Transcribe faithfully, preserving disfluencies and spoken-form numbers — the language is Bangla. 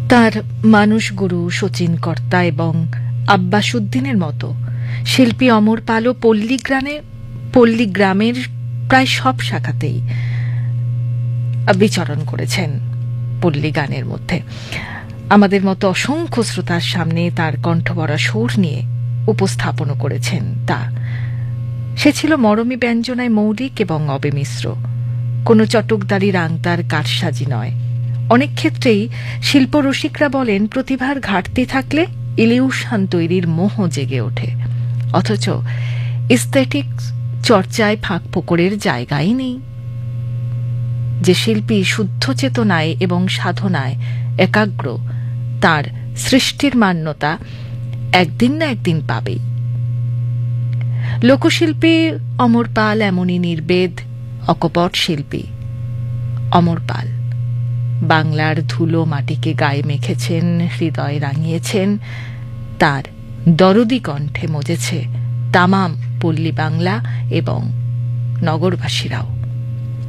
তার মানুষগুরু শচীন কর্তা এবং আব্বাসুদ্দিনের মতো শিল্পী অমর পালও পল্লীগ্রামে পল্লীগ্রামের প্রায় সব শাখাতেই বিচরণ করেছেন পল্লী গানের মধ্যে। আমাদের মতো অসংখ্য শ্রোতার সামনে তার কণ্ঠভরা সুর নিয়ে উপস্থাপনও করেছেন তা। সে ছিল মরমী ব্যঞ্জনায় মৌলিক এবং অবেমিশ্র, কোনো চটকদারি রাংতার কারসাজি নয়। অনেক ক্ষেত্রেই শিল্পরসিকরা বলেন প্রতিভার ঘাটতি থাকলে ইলিউশন তৈরির মোহ জেগে ওঠে, অথচ এস্থেটিক চর্চায় ফাঁক ফোকরের জায়গাই নেই। যে শিল্পী শুদ্ধ চেতনায় এবং সাধনায় একাগ্র, তার সৃষ্টির মান্যতা একদিন না একদিন পাবেই। লোকশিল্পী অমর পাল এমনই নির্বেদ অকপট শিল্পী। অমর পাল বাংলার ধুলো মাটিকে গায়ে মেখেছেন, হৃদয় রাঙিয়েছেন, তার দরদি কণ্ঠে মজেছে তামাম পল্লী বাংলা এবং নগরবাসীরাও।